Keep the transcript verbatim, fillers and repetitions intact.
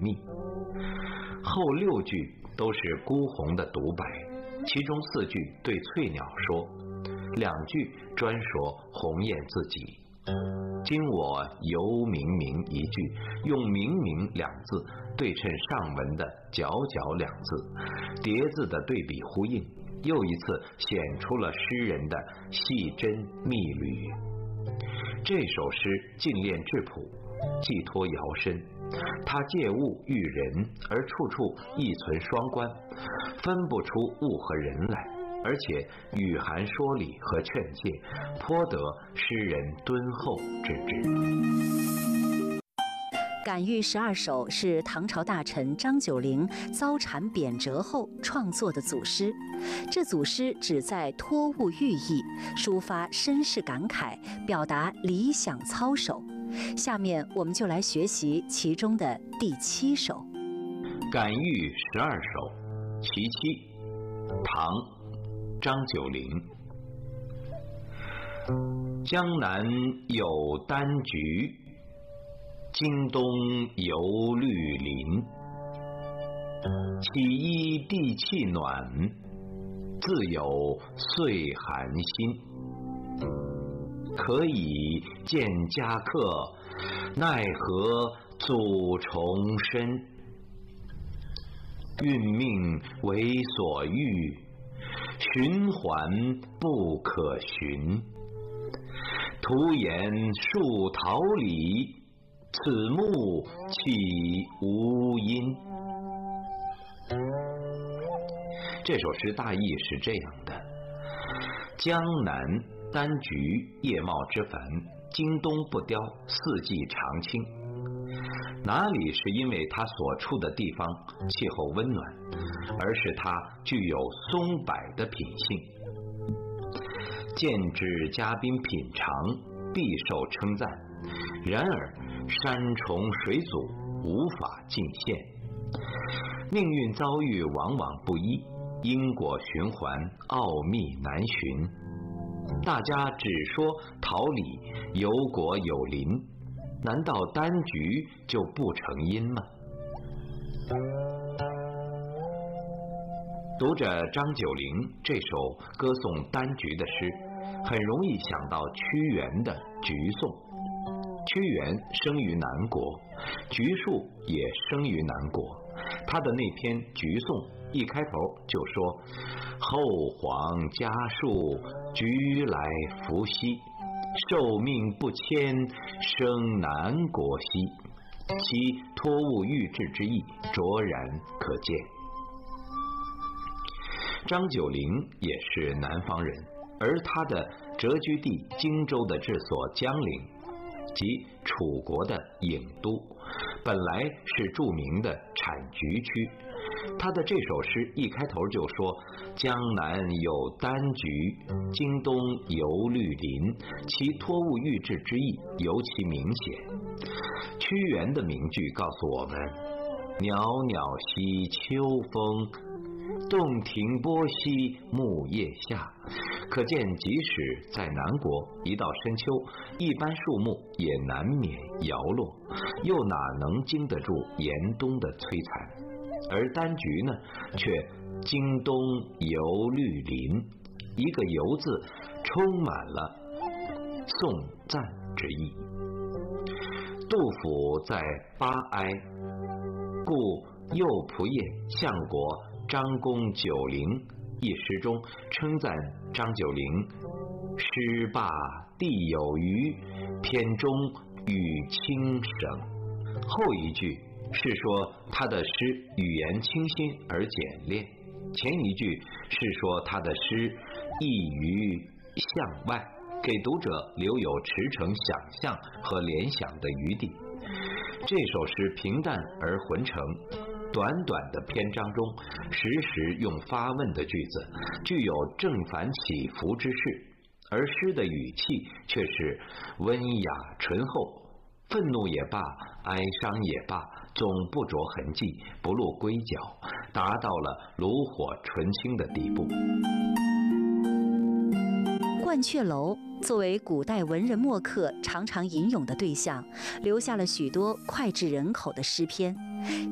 密。后六句都是孤鸿的独白，其中四句对翠鸟说，两句专说鸿雁自己。今我游明明一句，用明明两字对称上文的皎皎两字，叠字的对比呼应，又一次显出了诗人的细针密缕。这首诗精炼质朴，寄托遥深，他借物喻人，而处处亦存双关，分不出物和人来，而且语含说理和劝诫，颇得诗人敦厚之至。 感喻十二首是唐朝大臣张九龄遭谗贬谪后创作的组诗，这组诗旨在托物寓意，抒发身世感慨，表达理想操守。下面我们就来学习其中的第七首。 感喻十二首，其七，唐，张九龄。江南有丹菊，京东有绿林。起依地气暖，自有岁寒心。可以见家客，奈何阻重身。运命为所欲，循环不可循。徒言树桃李，此木岂无因？这首诗大意是这样的：江南丹菊叶茂之繁，京东不凋，四季常青。哪里是因为它所处的地方气候温暖，而是它具有松柏的品性。见之嘉宾品尝，必受称赞，然而山重水阻，无法尽现。命运遭遇往往不一，因果循环，奥秘难寻。大家只说桃李有果有林，难道丹菊就不成因吗？读着张九龄这首歌颂丹菊的诗，很容易想到屈原的《菊颂》。屈原生于南国，菊树也生于南国，他的那篇《菊颂》一开头就说：后皇家树，菊来福兮，受命不迁，生南国兮。其托物喻志之意卓然可见。张九龄也是南方人，而他的谪居地荆州的治所江陵，即楚国的郢都，本来是著名的产菊区。他的这首诗一开头就说：江南有丹菊，京东有绿林，其托物喻志之意尤其明显。屈原的名句告诉我们：袅袅兮秋风，洞庭波兮木叶下。可见即使在南国，一到深秋，一般树木也难免摇落，又哪能经得住严冬的摧残？而丹菊呢，却京东有绿林，一个游字充满了颂赞之意。杜甫在《八哀》故右仆射相国张公九龄一诗中称赞张九龄诗罢地有余，篇中语轻省。后一句是说他的诗语言清新而简练，前一句是说他的诗溢于向外，给读者留有驰骋想象和联想的余地。这首诗平淡而浑成，短短的篇章中时时用发问的句子，具有正反起伏之势，而诗的语气却是温雅醇厚，愤怒也罢，哀伤也罢，总不着痕迹，不露龟角，达到了炉火纯青的地步。 鹳雀楼作为古代文人墨客常常吟咏的对象，留下了许多脍炙人口的诗篇。